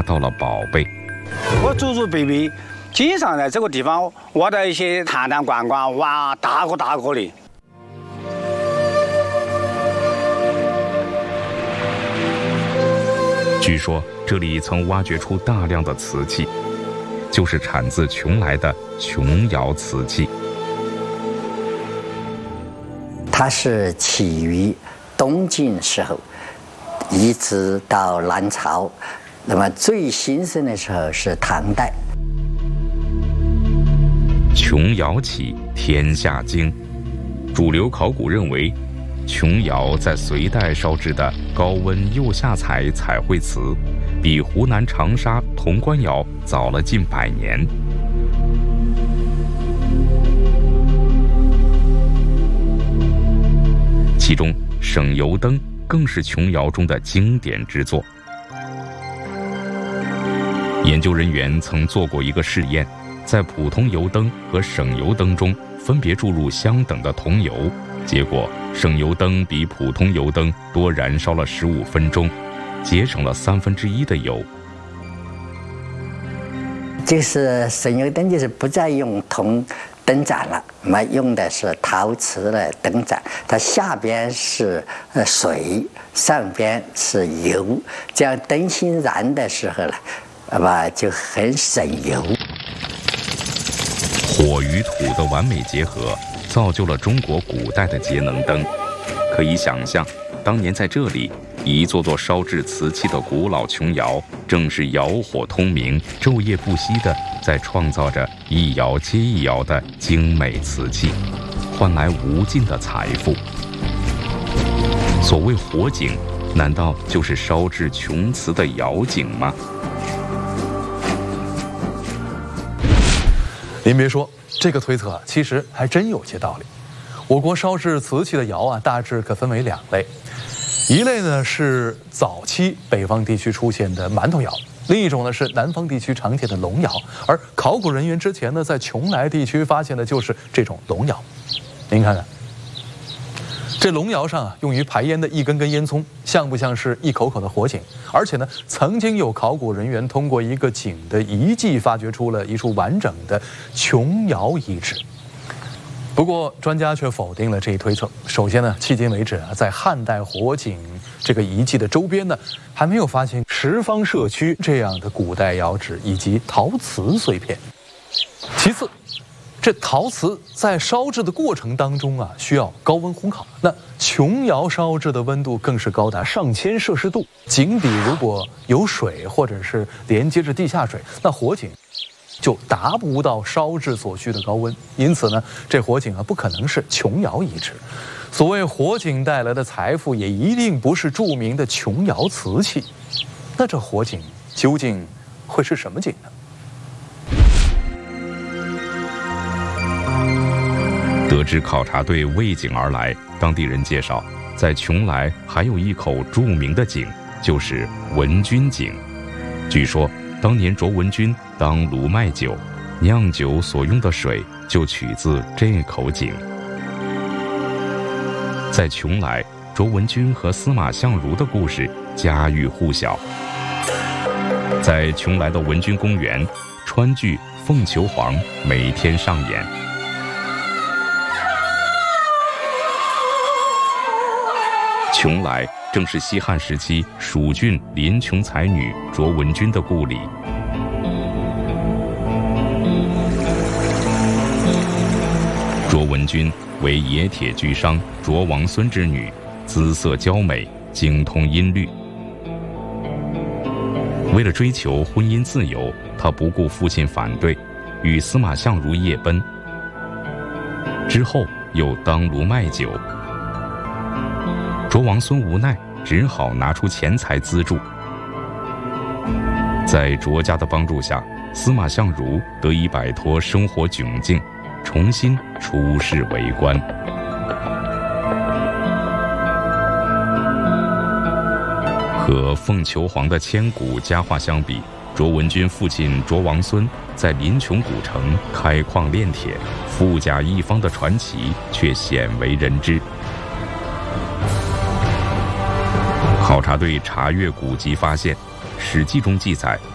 到了宝贝。 我祖祖辈辈经常在这个地方挖到一些坛坛罐罐，哇，大个大个的。 据说这里曾挖掘出大量的瓷器，就是产自邛崃的琼窑瓷器。 它是起于东晋时候，一直到南朝，那么最兴盛的时候是唐代。 琼窑起，天下惊。主流考古认为，琼窑在隋代烧制的高温釉下彩彩绘瓷，比湖南长沙潼关窑早了近100年。其中省油灯更是琼窑中的经典之作。研究人员曾做过一个试验，在普通油灯和省油灯中分别注入相等的桐油，结果省油灯比普通油灯多燃烧了15分钟，节省了1/3的油。 就是省油灯，就是不再用铜灯盏了，那么用的是陶瓷的灯盏，它下边是水，上边是油，这样灯芯燃的时候呢，那么就很省油。 火与土的完美结合，造就了中国古代的节能灯。可以想象，当年在这里，一座座烧制瓷器的古老琼窑，正是窑火通明、昼夜不息地在创造着一窑接一窑的精美瓷器，换来无尽的财富。所谓火井，难道就是烧制琼瓷的窑井吗？ 您别说，这个推测其实还真有些道理。我国烧制瓷器的窑大致可分为2类，一类呢是早期北方地区出现的馒头窑，另一种呢是南方地区常见的龙窑。而考古人员之前呢在邛崃地区发现的就是这种龙窑。您看看，这龙窑上用于排烟的一根根烟囱，像不像是一口口的火井？而且呢，曾经有考古人员通过一个井的遗迹，发掘出了一处完整的琼窑遗址。不过，专家却否定了这一推测。首先呢，迄今为止在汉代火井这个遗迹的周边呢，还没有发现十方社区这样的古代窑址以及陶瓷碎片。其次，这陶瓷在烧制的过程当中需要高温烘烤。那琼窑烧制的温度更是高达上千摄氏度，井底如果有水或者是连接着地下水，那火井就达不到烧制所需的高温。因此呢，这火井不可能是琼窑遗址。所谓火井带来的财富，也一定不是著名的琼窑瓷器。那这火井究竟会是什么井呢？ 得知考察队为井而来，当地人介绍，在邛崃还有一口著名的井，就是文君井。据说当年卓文君当卢麦酒，酿酒所用的水就取自这口井。在邛崃，卓文君和司马相如的故事家喻户晓。在邛崃的文君公园，川剧《凤求凰》每天上演。邛崃正是西汉时期蜀郡临邛才女卓文君的故里。卓文君为冶铁居商卓王孙之女，姿色娇美，精通音律。为了追求婚姻自由，她不顾父亲反对，与司马相如夜奔。之后又当卢卖酒。卓王孙无奈，只好拿出钱财资助。在卓家的帮助下，司马相如得以摆脱生活窘境，重新出仕为官。和凤求凰的千古佳话相比，卓文君父亲卓王孙在临邛古城开矿炼铁，富甲一方的传奇却鲜为人知。考察队查阅古籍发现，《史记》中记载，